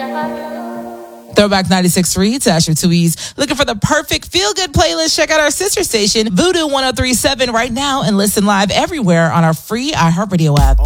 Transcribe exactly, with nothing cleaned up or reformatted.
Throwback ninety-six point three, it's Asher Tweez. Looking for the perfect feel-good playlist? Check out our sister station, Voodoo ten thirty-seven, right now and listen live everywhere on our free iHeartRadio app.